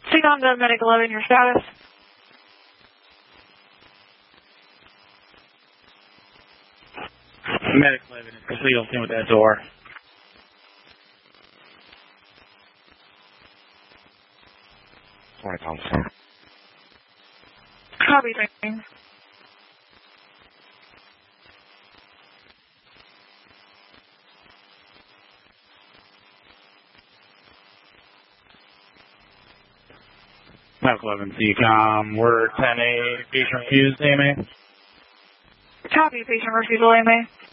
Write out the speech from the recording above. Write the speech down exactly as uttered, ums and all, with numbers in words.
Sing on to Medic eleven, your status. Medic eleven is complete on scene with that door. twenty pounds. Son. Copy, training. Medic eleven, C COM, we're ten A, patient refused, A M A. Copy, patient refusal, A M A.